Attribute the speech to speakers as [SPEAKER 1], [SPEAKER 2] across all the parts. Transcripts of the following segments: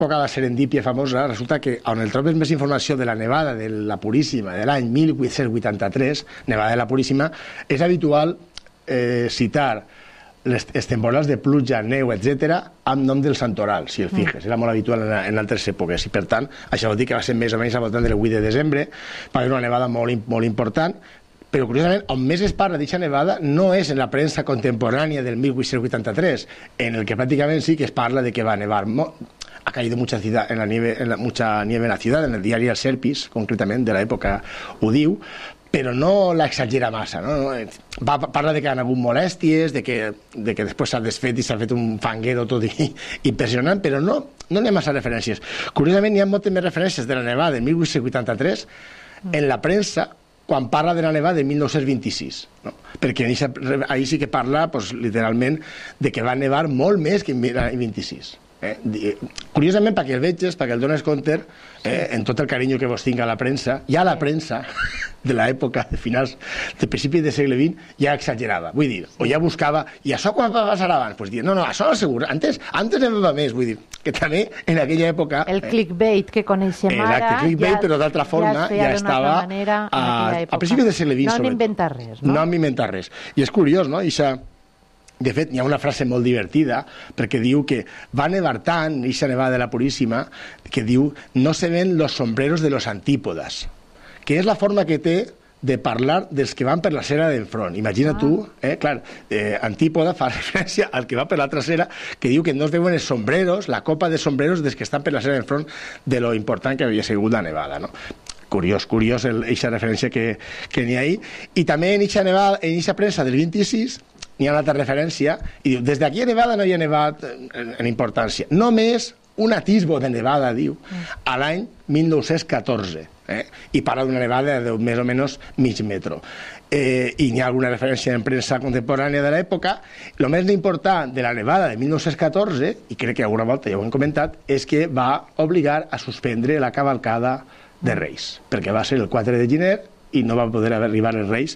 [SPEAKER 1] època de la serendípia famosa, resulta que on el trobes més informació de la nevada de la Puríssima de l'any 1883, nevada de la Puríssima, és habitual citar les temporals de pluja, neu, etc., amb nom del santoral, si el fijes. Era molt habitual en altres èpoques, i per tant, això vol dir que va ser més o menys al voltant del 8 de desembre, va haver una nevada molt important, però curiosament, on més es parla d'aquesta nevada no és en la premsa contemporània del 1883, en el que pràcticament sí que es parla de que va nevar. Ha caído mucha nieve en la ciudad, en el diario El Serpis, concretamente, de la época ho diu, però no l'exagera massa, no? Parla de que han hagut molèsties, de que després s'ha desfet i s'ha fet un fanguero tot impressionant, però no hi ha massa referències. Curiosament, hi ha moltes més referències de la nevada de 1883 en la premsa quan parla de la nevada de 1926, no? Perquè ahir sí que parla literalment de que va nevar molt més que en 1926. Curiosament, perquè el veges, perquè el dones compte, en tot el carinyo que vos tinc a la premsa, ja la premsa de l'època de finals, de principi del segle XX, ja exagerava, vull dir, o ja buscava, i això quan va passar abans? Pues dir, no, això no segur, antes nevava més, vull dir, que també en aquella època...
[SPEAKER 2] El clickbait que coneixem ara...
[SPEAKER 1] Exacte, clickbait, però d'altra forma ja estava a principi del segle XX.
[SPEAKER 2] No han inventat res, no?
[SPEAKER 1] No han inventat res. I és curiós, no? De fet, hi ha una frase molt divertida, perquè diu que va nevar tant, aquesta nevada de la Puríssima, que diu, no se ven los sombreros de los antípodas, que és la forma que té de parlar dels que van per la cera d'enfront. Imagina tu, clar, antípoda fa referència al que va per l'altra cera, que diu que no es veuen els sombreros, la copa de sombreros dels que estan per la cera d'enfront de lo important que havia sigut la nevada, no? Curiós aquesta referència que n'hi ha ahí. I també en aquesta premsa del 26 n'hi ha una altra referència, i diu, des d'aquí a nevada no hi ha nevat en importància. Només un atisbo de nevada, diu, a l'any 1914. I parla d'una nevada de més o menys mig metro. I n'hi ha alguna referència en premsa contemporània de l'època. El més important de la nevada de 1914, i crec que alguna volta ja ho hem comentat, és que va obligar a suspendre la cavalcada de Reis, perquè va ser el 4 de gener i no va poder arribar els Reis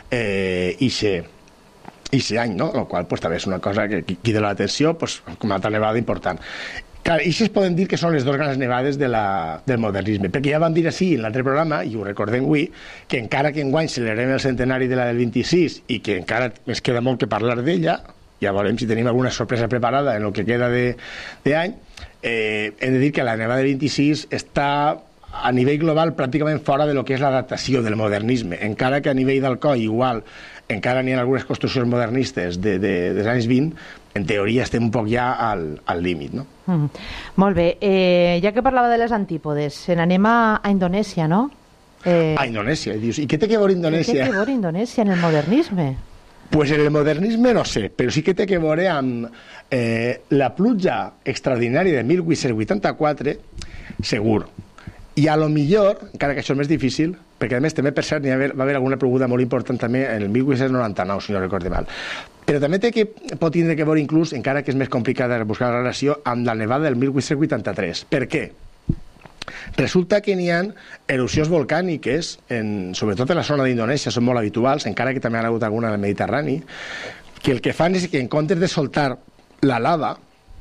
[SPEAKER 1] aquest any, no? El qual també és una cosa que crida l'atenció com a altra nevada important. Clar, i es poden dir que són les dues grans nevades del modernisme, perquè ja vam dir així en l'altre programa, i ho recordem avui, que encara que enguany celebrem el centenari de la del 26 i que encara ens queda molt que parlar d'ella, ja veurem si tenim alguna sorpresa preparada en el que queda d'any, hem de dir que la nevada del 26 està a nivell global pràcticament fora de lo que és l'adaptació del modernisme, encara que a nivell d'Alcoi igual encara n'hi ha algunes construccions modernistes dels anys 20, en teoria estem un poc ja al límit, no?
[SPEAKER 2] Molt bé, ja que parlava de les antípodes, se n'anem a Indonèsia, no?
[SPEAKER 1] A Indonèsia, dius, i què té que veure Indonèsia?
[SPEAKER 2] Què té que veure Indonèsia en el modernisme?
[SPEAKER 1] Pues en el modernisme no sé, però sí que té que veure amb la pluja extraordinària de 1884, segur. I a lo millor, encara que això és més difícil, perquè a més també per cert va haver alguna ploguda molt important també en el 1899, si no recorde mal. Però també pot tindre que veure inclús, encara que és més complicada buscar la relació, amb la nevada del 1883. Per què? Resulta que n'hi ha erupcions volcàniques, sobretot en la zona d'Indonèsia, són molt habituals, encara que també ha hagut alguna al Mediterrani, que el que fan és que en comptes de soltar la lava,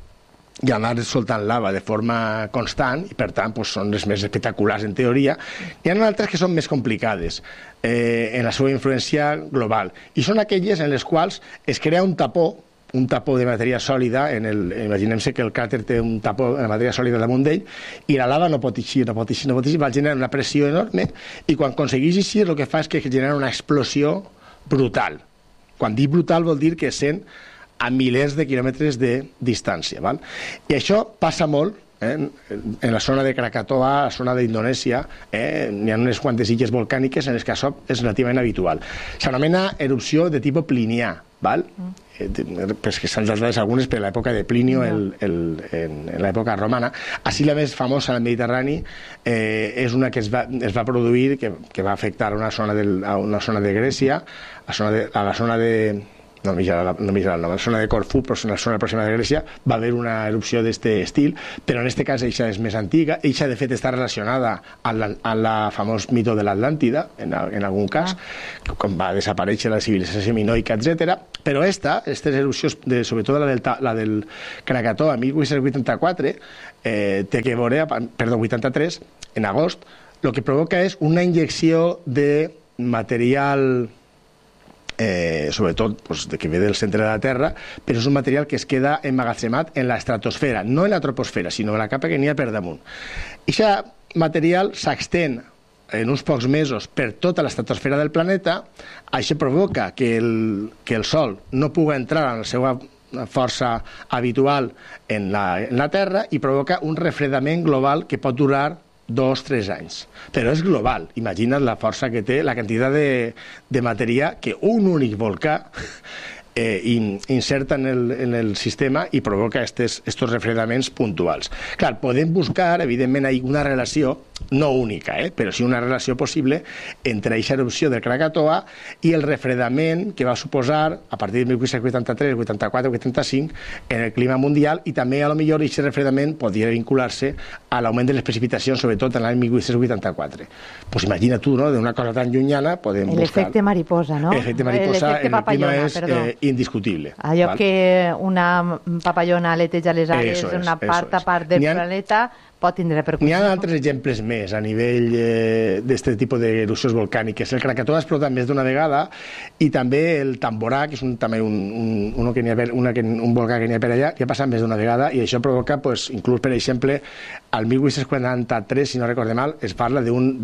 [SPEAKER 1] i anar soltant lava de forma constant, i per tant són les més espectaculars en teoria, hi ha altres que són més complicades en la seva influència global, i són aquelles en les quals es crea un tapó de matèria sòlida, imaginem-se que el cràter té un tapó de matèria sòlida damunt d'ell, i la lava no pot eixir, va generar una pressió enorme, i quan aconsegueix eixir el que fa és que genera una explosió brutal. Quan dic brutal vol dir que sent a milers de quilòmetres de distància. Val? I això passa molt en la zona de Krakatoa, la zona d'Indonèsia, n'hi ha unes quantes illes volcàniques en les que això és relativament habitual. S'anomena erupció de tipus plinià, val? Pues que s'han datades algunes per l'època de Plinio en l'època romana. Així la més famosa al Mediterrani és una que es va produir, que va afectar a una zona de Grècia, a la zona de la zona de Corfú, però en la zona pròxima de Grècia, va haver una erupció d'aquest estil, però en aquest cas eixa és més antiga. Eixa, de fet, està relacionada amb la famós mito de l'Atlàntida, en algun cas, quan va desaparèixer la civilització minoica, etc. Però aquestes erupcions, sobretot la del Krakatoa, 1884, té que veure, 83, en agost, el que provoca és una injecció de material sobretot que ve del centre de la Terra, però és un material que es queda emmagatzemat en l'estratosfera, no en la troposfera, sinó en la capa que n'hi ha per damunt. Aquest material s'extén en uns pocs mesos per tota l'estratosfera del planeta. Això provoca que el Sol no pugui entrar en la seva força habitual en la Terra i provoca un refredament global que pot durar 2-3 anys. Però és global. Imagina't la força que té, la quantitat de matèria que un únic volcà inserta en el sistema i provoca estos refredaments puntuals. Clar, podem buscar, evidentment, una relació, no única, però sí una relació possible entre aquesta erupció del Krakatoa i el refredament que va suposar a partir de 1883, 84, 85 en el clima mundial, i també a lo millor aquest refredament podria vincular-se a l'augment de les precipitacions, sobretot en l'any 1884. Pues imagina tu, no?, d'una cosa tan llunyana podem buscar...
[SPEAKER 2] L'efecte mariposa, no?
[SPEAKER 1] L'efecte mariposa en el clima és indiscutible.
[SPEAKER 2] Allò que una papallona aleteja les àrees en una part a part del planeta pot tindre repercussió.
[SPEAKER 1] N'hi ha altres exemples més a nivell d'aquest tipus d'erupcions volcàniques. El Krakatoa ha explotat més d'una vegada, i també el Tamborà, que és també un volcà que n'hi ha per allà, que ha passat més d'una vegada, i això provoca, inclús, per exemple, al 1843, si no recorde mal, es parla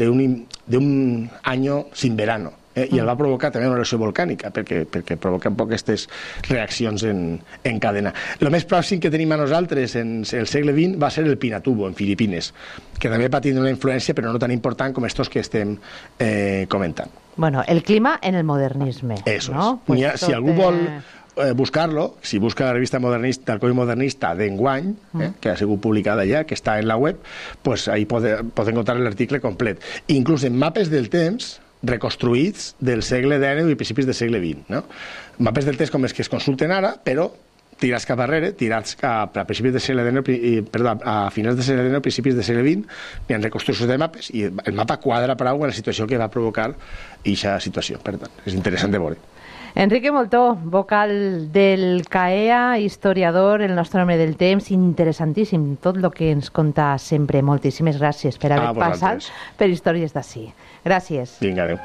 [SPEAKER 1] d'un año sin verano. I el va provocar també una erupció volcànica, perquè provoca un poc aquestes reaccions en cadena. El més pròxim que tenim a nosaltres en el segle XX va ser el Pinatubo, en Filipines, que també va tenir una influència, però no tan important com estos que estem comentant.
[SPEAKER 2] Bueno, el clima en el modernisme.
[SPEAKER 1] Eso ¿no? Es. Si algú vol buscar-lo, si busca la revista modernista, el Coi Modernista d'enguany, que ha sigut publicada ja, que està en la web, pues ahí poden encontrar l'article complet. Inclús en mapes del temps reconstruïts del segle XIX i principis del segle XX. No? Mapes del temps com els que es consulten ara, però tirats cap arrere, tirats cap a principis del segle XIX, a finals del segle XIX, principis del segle XX, hi ha reconstruccions de mapes, i el mapa quadra prou amb la situació que va provocar aquesta situació. Per tant, és interessant de veure.
[SPEAKER 2] Enrique Moltó, vocal del CAEA, historiador, el nostre home del temps, interessantíssim tot el que ens conta sempre. Moltíssimes gràcies per haver passat per Històries d'Ací. Gràcies.
[SPEAKER 1] Vinga, adéu.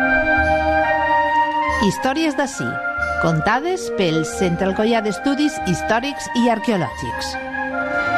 [SPEAKER 3] Històries d'Ací, contades pel Centre Alcoià d'Estudis Històrics i Arqueològics.